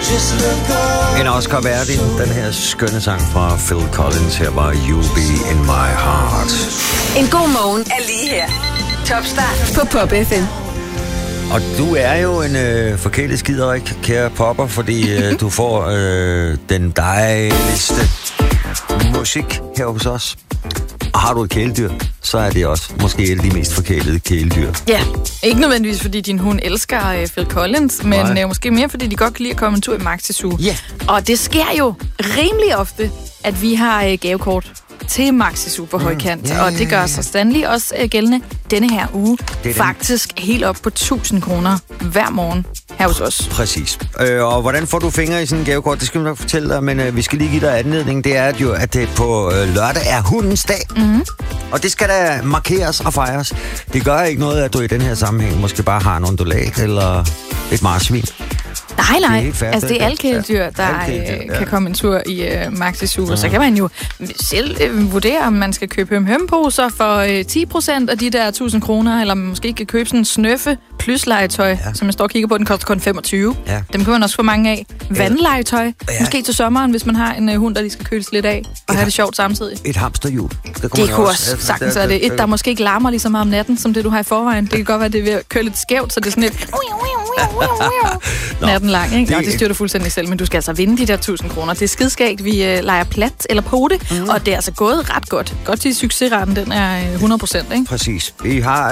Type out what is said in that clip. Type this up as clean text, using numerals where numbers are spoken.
En Oscar værdig, den her skønne sang fra Phil Collins. Her var You'll Be In My Heart. En god morgen er lige her. Topstart på Pop FM. Og du er jo en forkælet skiderik, kære popper, fordi du får den dejligste musik her hos os. Og har du et kæledyr, så er det også måske et af de mest forkælede kæledyr. Ja, ikke nødvendigvis fordi din hund elsker Phil Collins, men måske mere fordi de godt kan lide at komme en tur i Maxi Zoo. Ja. Og det sker jo rimelig ofte, at vi har gavekort til Maxi Zoo på højkant. Ja. Og det gør sig standelig også gældende denne her uge. Det Faktisk helt op på 1.000 kroner hver morgen her hos os. Præcis. Og hvordan får du fingre i sådan en gavekort? Det skal vi nok fortælle dig, men vi skal lige give dig anledning. Det er jo, at det på lørdag er hundens dag. Mm-hmm. Og det skal da markeres og fejres. Det gør ikke noget, at du i den her sammenhæng måske bare har en undulat eller et marsvin. Nej. Det er Altså, det er alle kæledyr, der kan komme en tur i Maxi Zoo. Og så kan man jo selv vurdere, om man skal købe høm-høm-poser for 10% af de der 1.000 kroner, eller man måske kan købe sådan en snøffe plyslegetøj, som jeg står og kigger på, den koster kun 25. Ja. Dem kan man også få mange af. Vandlegetøj, måske til sommeren, hvis man har en hund, der lige skal køles lidt af, og have det sjovt samtidig. Et hamsterhjul. Det kunne også sagtens være det. Et, der måske ikke larmer lige så meget om natten, som det du har i forvejen. Det kan godt være, at det er ved at køre lidt skævt, så det er sådan lidt natten lang, ikke? Det styrer du fuldstændig selv, men du skal altså vinde de der 1.000 kroner. Det er skidskægt. Vi leger plat eller pote, og det er altså gået ret godt. Godt til succesraten, den er 100%, ikke? Præcis. Vi har